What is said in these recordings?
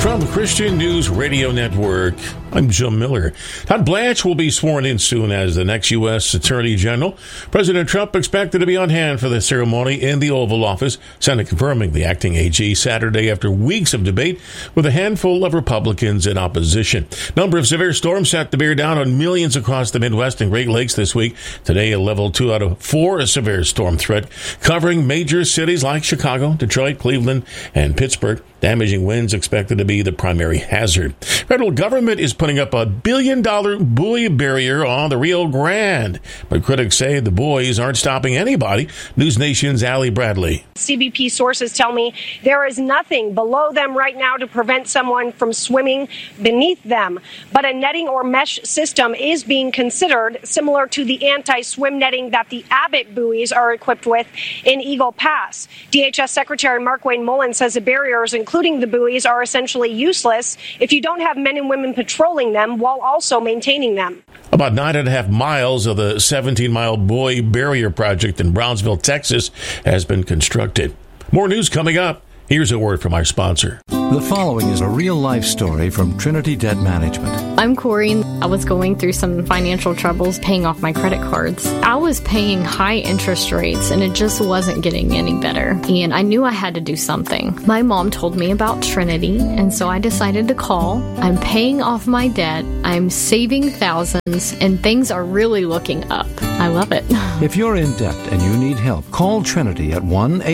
From Christian News Radio Network, I'm Jim Miller. Todd Blanche will be sworn in soon as the next U.S. Attorney General. President Trump expected to be on hand for the ceremony in the Oval Office, Senate confirming the acting AG Saturday after weeks of debate with a handful of Republicans in opposition. Number of severe storms set to bear down on millions across the Midwest and Great Lakes this week. Today, a level 2 out of 4 severe storm threat, covering major cities like Chicago, Detroit, Cleveland, and Pittsburgh. Damaging winds expected to be the primary hazard. Federal government is putting up $1 billion buoy barrier on the Rio Grande, but critics say the buoys aren't stopping anybody. News Nation's Allie Bradley. CBP sources tell me there is nothing below them right now to prevent someone from swimming beneath them, but a netting or mesh system is being considered, similar to the anti-swim netting that the Abbott buoys are equipped with in Eagle Pass. DHS Secretary Markwayne Mullin says the barriers, including the buoys, are essentially useless if you don't have men and women patrolling them while also maintaining them. About 9.5 miles of the 17-mile buoy barrier project in Brownsville, Texas, has been constructed. More news coming up. Here's a word from our sponsor. The following is a real-life story from Trinity Debt Management. I'm Corey. I was going through some financial troubles paying off my credit cards. I was paying high interest rates, and it just wasn't getting any better. And I knew I had to do something. My mom told me about Trinity, and so I decided to call. I'm paying off my debt. I'm saving thousands, and things are really looking up. I love it. If you're in debt and you need help, call Trinity at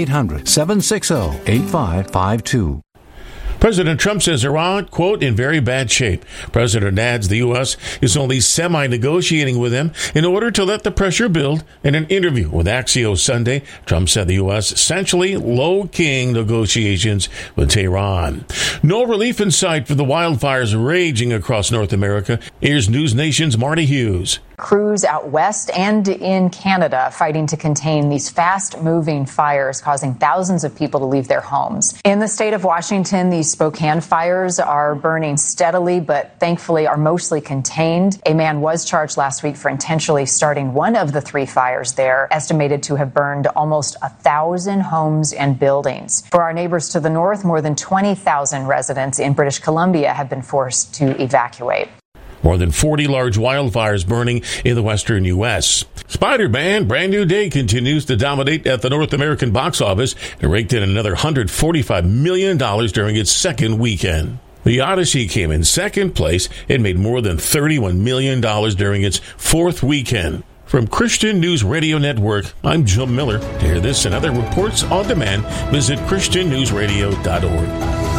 1-800-760-8552. President Trump says Iran, quote, in very bad shape. President adds the U.S. is only semi-negotiating with them in order to let the pressure build. In an interview with Axios Sunday, Trump said the U.S. essentially low-keying negotiations with Tehran. No relief in sight for the wildfires raging across North America. Here's News Nation's Marty Hughes. Crews out west and in Canada fighting to contain these fast-moving fires, causing thousands of people to leave their homes. In the state of Washington, these Spokane fires are burning steadily, but thankfully are mostly contained. A man was charged last week for intentionally starting one of the 3 fires there, estimated to have burned almost 1,000 homes and buildings. For our neighbors to the north, more than 20,000 residents in British Columbia have been forced to evacuate. More than 40 large wildfires burning in the western U.S. Spider-Man Brand New Day continues to dominate at the North American box office. It raked in another $145 million during its second weekend. The Odyssey came in second place. It made more than $31 million during its fourth weekend. From Christian News Radio Network, I'm Jim Miller. To hear this and other reports on demand, visit ChristianNewsRadio.org.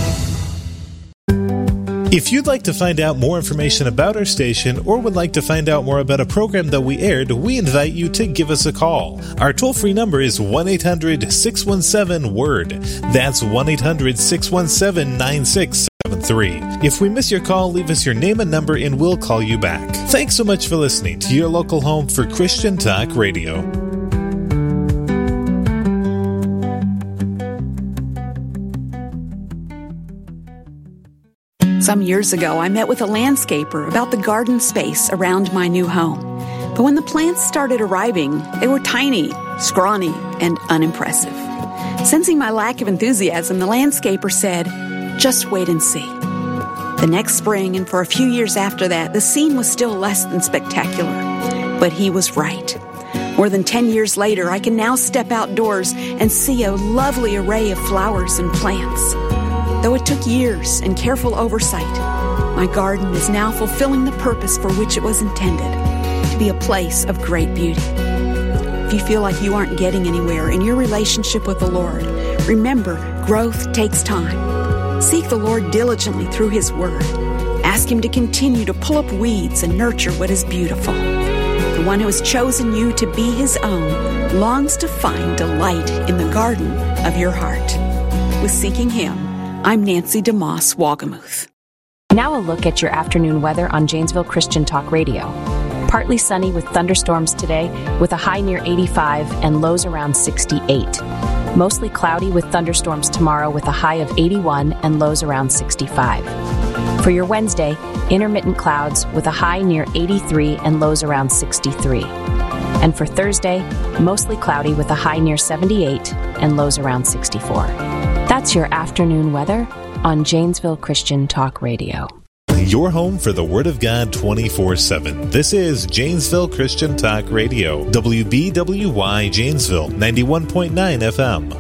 If you'd like to find out more information about our station or would like to find out more about a program that we aired, we invite you to give us a call. Our toll-free number is 1-800-617-WORD. That's 1-800-617-9673. If we miss your call, leave us your name and number and we'll call you back. Thanks so much for listening to your local home for Christian Talk Radio. Some years ago, I met with a landscaper about the garden space around my new home. But when the plants started arriving, they were tiny, scrawny, and unimpressive. Sensing my lack of enthusiasm, the landscaper said, "Just wait and see." The next spring, and for a few years after that, the scene was still less than spectacular. But he was right. More than 10 years later, I can now step outdoors and see a lovely array of flowers and plants. Though it took years and careful oversight, my garden is now fulfilling the purpose for which it was intended, to be a place of great beauty. If you feel like you aren't getting anywhere in your relationship with the Lord, remember, growth takes time. Seek the Lord diligently through His Word. Ask Him to continue to pull up weeds and nurture what is beautiful. The one who has chosen you to be His own longs to find delight in the garden of your heart. With Seeking Him, I'm Nancy DeMoss Wagamuth. Now a look at your afternoon weather on Janesville Christian Talk Radio. Partly sunny with thunderstorms today with a high near 85 and lows around 68. Mostly cloudy with thunderstorms tomorrow with a high of 81 and lows around 65. For your Wednesday, intermittent clouds with a high near 83 and lows around 63. And for Thursday, mostly cloudy with a high near 78 and lows around 64. That's your afternoon weather on Janesville Christian Talk Radio. Your home for the Word of God 24/7. This is Janesville Christian Talk Radio. WBWY Janesville, 91.9 FM.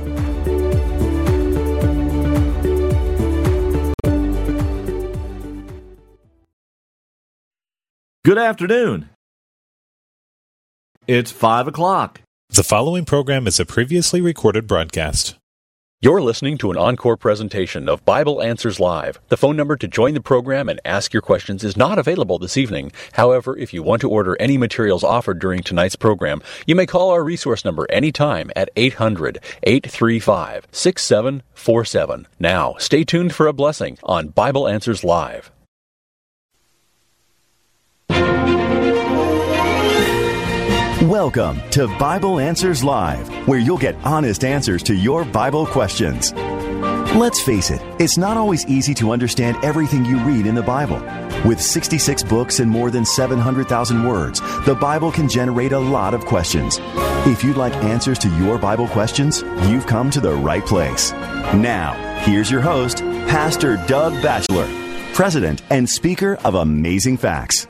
Good afternoon. It's 5 o'clock. The following program is a previously recorded broadcast. You're listening to an encore presentation of Bible Answers Live. The phone number to join the program and ask your questions is not available this evening. However, if you want to order any materials offered during tonight's program, you may call our resource number anytime at 800-835-6747. Now, stay tuned for a blessing on Bible Answers Live. Welcome to Bible Answers Live, where you'll get honest answers to your Bible questions. Let's face it, it's not always easy to understand everything you read in the Bible. With 66 books and more than 700,000 words, the Bible can generate a lot of questions. If you'd like answers to your Bible questions, you've come to the right place. Now, here's your host, Pastor Doug Batchelor, President and Speaker of Amazing Facts.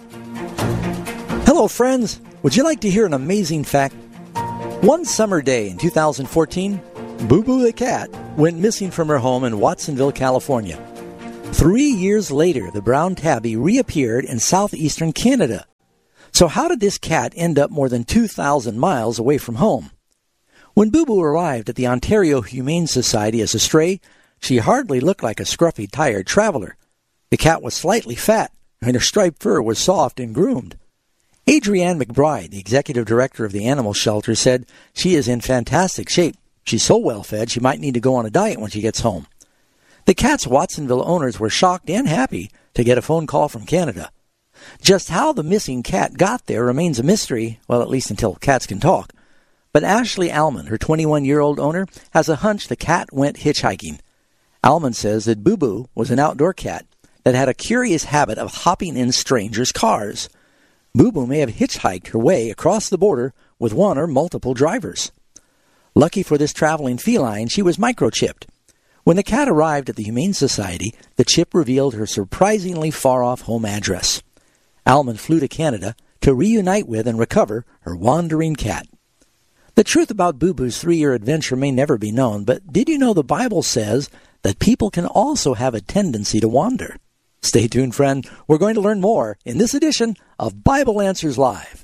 Hello, friends. Would you like to hear an amazing fact? One summer day in 2014, Boo Boo the cat went missing from her home in Watsonville, California. 3 years later, the brown tabby reappeared in southeastern Canada. So how did this cat end up more than 2,000 miles away from home? When Boo Boo arrived at the Ontario Humane Society as a stray, she hardly looked like a scruffy, tired traveler. The cat was slightly fat, and her striped fur was soft and groomed. Adrienne McBride, the executive director of the animal shelter, said she is in fantastic shape. She's so well fed she might need to go on a diet when she gets home. The cat's Watsonville owners were shocked and happy to get a phone call from Canada. Just how the missing cat got there remains a mystery, well, at least until cats can talk. But Ashley Allman, her 21-year-old owner, has a hunch the cat went hitchhiking. Allman says that Boo Boo was an outdoor cat that had a curious habit of hopping in strangers' cars. Boo Boo may have hitchhiked her way across the border with one or multiple drivers. Lucky for this traveling feline, she was microchipped. When the cat arrived at the Humane Society, the chip revealed her surprisingly far-off home address. Allman flew to Canada to reunite with and recover her wandering cat. The truth about Boo Boo's 3-year adventure may never be known, but did you know the Bible says that people can also have a tendency to wander? Stay tuned, friend. We're going to learn more in this edition of Bible Answers Live.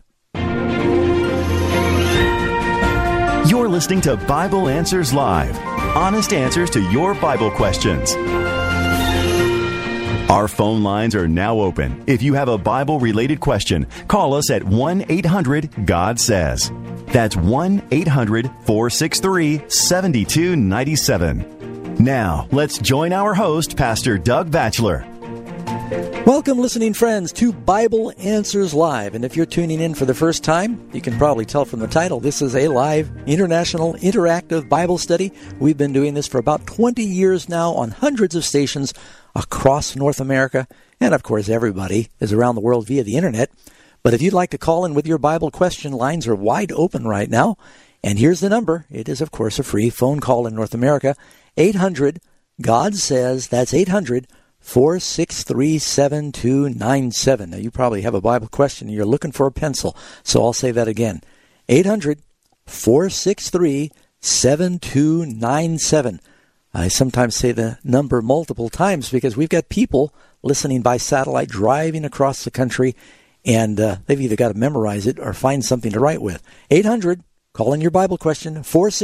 You're listening to Bible Answers Live. Honest answers to your Bible questions. Our phone lines are now open. If you have a Bible-related question, call us at 1-800-GOD-SAYS. That's 1-800-463-7297. Now, let's join our host, Pastor Doug Batchelor. Welcome, listening friends, to Bible Answers Live. And if you're tuning in for the first time, you can probably tell from the title, this is a live, international, interactive Bible study. We've been doing this for about 20 years now on hundreds of stations across North America. And, of course, everybody is around the world via the Internet. But if you'd like to call in with your Bible question, lines are wide open right now. And here's the number. It is, of course, a free phone call in North America. 800-GOD-SAYS. That's 800-463-7297. Now, you probably have a Bible question and you're looking for a pencil, so I'll say that again. 800-463-7297. I sometimes say the number multiple times because we've got people listening by satellite driving across the country, and they've either got to memorize it or find something to write with. 800, call in your Bible question,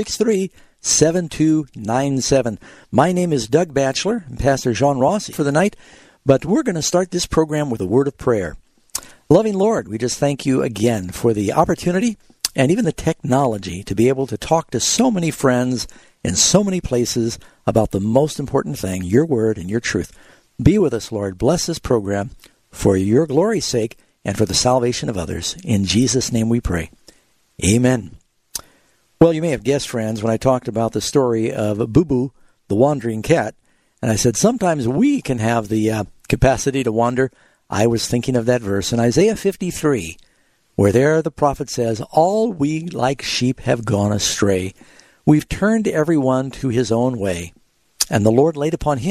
463-7297. My name is Doug Batchelor and Pastor Jean Rossi for the night, but we're going to start this program with a word of prayer. Loving Lord, we just thank you again for the opportunity and even the technology to be able to talk to so many friends in so many places about the most important thing, your word and your truth. Be with us, Lord. Bless this program for your glory's sake and for the salvation of others. In Jesus' name we pray. Amen. Well, you may have guessed, friends, when I talked about the story of Boo Boo, the wandering cat, and I said sometimes we can have the capacity to wander. I was thinking of that verse in Isaiah 53, where there the prophet says, "All we like sheep have gone astray. We've turned everyone to his own way, and the Lord laid upon him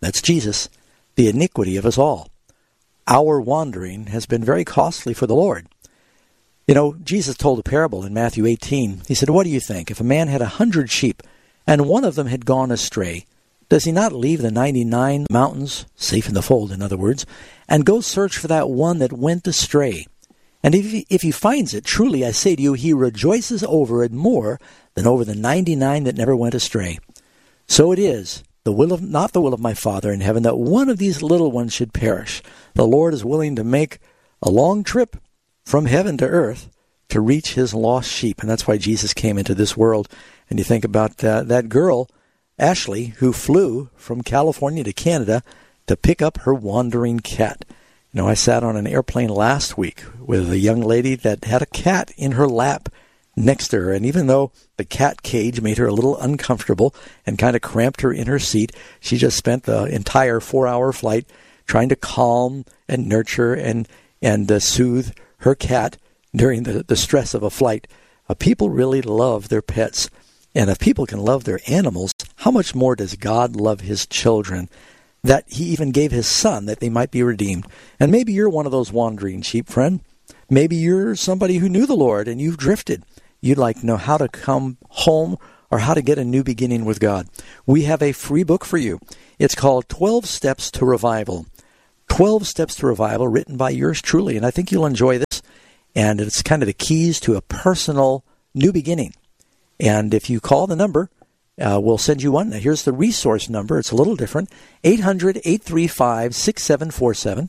that's Jesus, the iniquity of us all. Our wandering has been very costly for the Lord. You know, Jesus told a parable in Matthew 18. He said, what do you think? If a man had 100 sheep, and one of them had gone astray, does he not leave the 99 mountains, safe in the fold, in other words, and go search for that one that went astray? And if he finds it, truly I say to you, he rejoices over it more than over the 99 that never went astray. So it is, not the will of my Father in heaven, that one of these little ones should perish. The Lord is willing to make a long trip from heaven to earth to reach his lost sheep. And that's why Jesus came into this world. And you think about that girl, Ashley, who flew from California to Canada to pick up her wandering cat. You know, I sat on an airplane last week with a young lady that had a cat in her lap next to her. And even though the cat cage made her a little uncomfortable and kind of cramped her in her seat, she just spent the entire 4-hour flight trying to calm and nurture and soothe her cat during the stress of a flight. People really love their pets. And if people can love their animals, how much more does God love his children, that he even gave his son that they might be redeemed? And maybe you're one of those wandering sheep, friend. Maybe you're somebody who knew the Lord and you've drifted. You'd like to know how to come home or how to get a new beginning with God. We have a free book for you. It's called 12 Steps to Revival. 12 Steps to Revival, written by yours truly. And I think you'll enjoy this. And it's kind of the keys to a personal new beginning. And if you call the number, we'll send you one. Now, here's the resource number. It's a little different. 800-835-6747.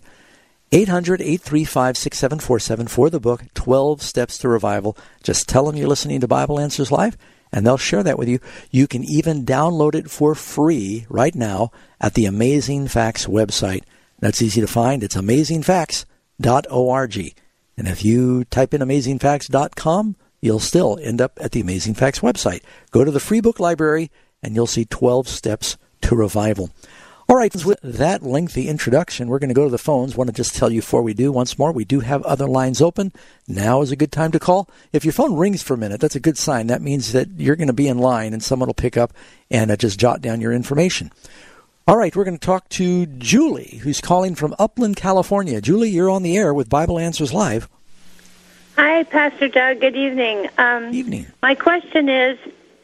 800-835-6747 for the book, 12 Steps to Revival. Just tell them you're listening to Bible Answers Live, and they'll share that with you. You can even download it for free right now at the Amazing Facts website. That's easy to find. It's amazingfacts.org. And if you type in amazingfacts.com, you'll still end up at the Amazing Facts website. Go to the free book library, and you'll see 12 Steps to Revival. All right, with that lengthy introduction, we're going to go to the phones. I want to just tell you before we do, once more, we do have other lines open. Now is a good time to call. If your phone rings for a minute, that's a good sign. That means that you're going to be in line, and someone will pick up and just jot down your information. All right, we're going to talk to Julie, who's calling from Upland, California. Julie, you're on the air with Bible Answers Live. Hi, Pastor Doug. Good evening. Evening. My question is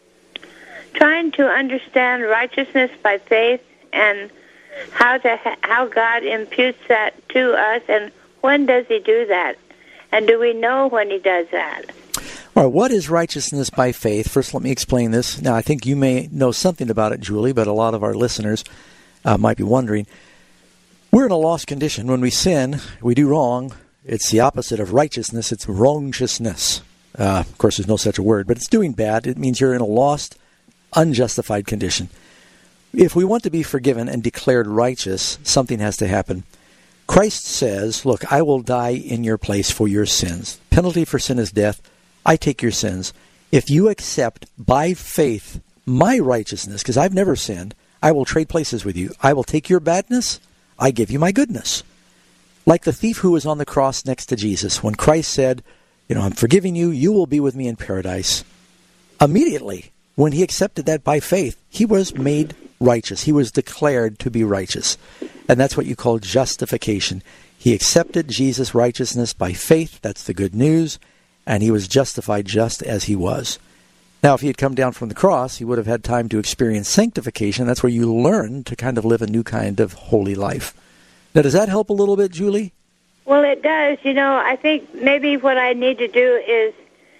trying to understand righteousness by faith and how God imputes that to us, and when does he do that? And do we know when he does that? All right, what is righteousness by faith? First, let me explain this. Now, I think you may know something about it, Julie, but a lot of our listeners might be wondering. We're in a lost condition. When we sin, we do wrong. It's the opposite of righteousness. It's wrongiousness. Of course, there's no such a word, but it's doing bad. It means you're in a lost, unjustified condition. If we want to be forgiven and declared righteous, something has to happen. Christ says, look, I will die in your place for your sins. Penalty for sin is death. I take your sins. If you accept by faith my righteousness, because I've never sinned, I will trade places with you. I will take your badness. I give you my goodness. Like the thief who was on the cross next to Jesus, when Christ said, I'm forgiving you, you will be with me in paradise. Immediately, when he accepted that by faith, he was made righteous. He was declared to be righteous. And that's what you call justification. He accepted Jesus' righteousness by faith. That's the good news. And he was justified just as he was. Now, if he had come down from the cross, he would have had time to experience sanctification. That's where you learn to kind of live a new kind of holy life. Now, does that help a little bit, Julie? Well, it does. I think maybe what I need to do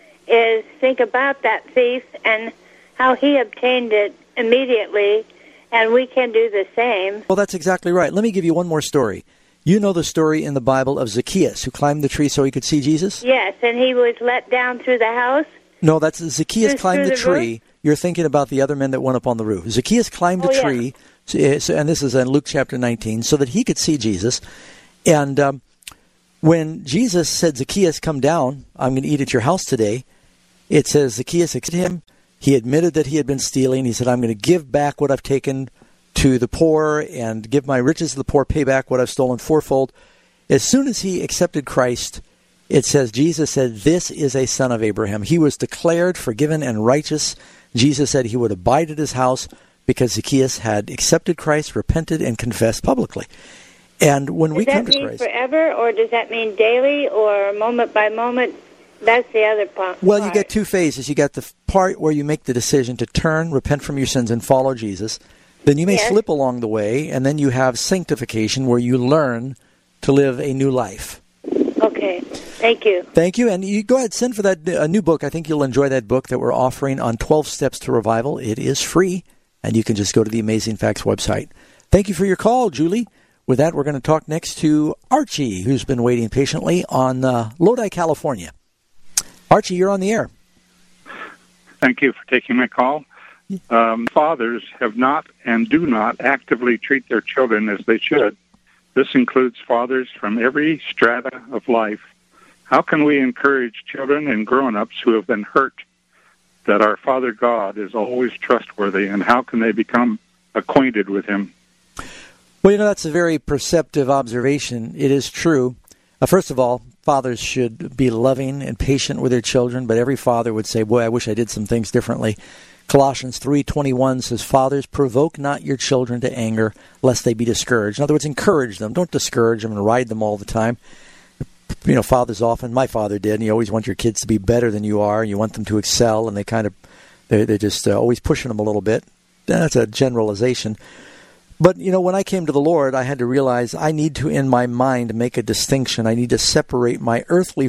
is think about that thief and how he obtained it immediately, and we can do the same. Well, that's exactly right. Let me give you one more story. You know the story in the Bible of Zacchaeus, who climbed the tree so he could see Jesus? Yes, and he was let down through the house? No, that's Zacchaeus climbed the tree. Roof? You're thinking about the other men that went up on the roof. Zacchaeus climbed a tree, and this is in Luke chapter 19, so that he could see Jesus. And when Jesus said, Zacchaeus, come down, I'm going to eat at your house today, it says Zacchaeus accepted him. He admitted that he had been stealing. He said, I'm going to give back what I've taken to the poor and give my riches to the poor, pay back what I've stolen fourfold. As soon as he accepted Christ, it says, Jesus said, this is a son of Abraham. He was declared forgiven and righteous. Jesus said he would abide at his house because Zacchaeus had accepted Christ, repented, and confessed publicly. And when we come to Christ... Does that mean forever, or does that mean daily, or moment by moment? That's the other part. Well, you get two phases. You got the part where you make the decision to turn, repent from your sins, and follow Jesus. Then you may slip along the way, and then you have sanctification, where you learn to live a new life. Okay. Thank you. Thank you. And you go ahead, send for that new book. I think you'll enjoy that book that we're offering on 12 Steps to Revival. It is free, and you can just go to the Amazing Facts website. Thank you for your call, Julie. With that, we're going to talk next to Archie, who's been waiting patiently on Lodi, California. Archie, you're on the air. Thank you for taking my call. Fathers have not and do not actively treat their children as they should. This includes fathers from every strata of life. How can we encourage children and grown-ups who have been hurt that our Father God is always trustworthy, and how can they become acquainted with Him? Well, that's a very perceptive observation. It is true. First of all, fathers should be loving and patient with their children, but every father would say, boy, I wish I did some things differently. Colossians 3:21 says, Fathers, provoke not your children to anger, lest they be discouraged. In other words, encourage them. Don't discourage them and ride them all the time. Fathers often, my father did, and you always want your kids to be better than you are, and you want them to excel, and they're just always pushing them a little bit. That's a generalization. But, when I came to the Lord, I had to realize I need to, in my mind, make a distinction. I need to separate my earthly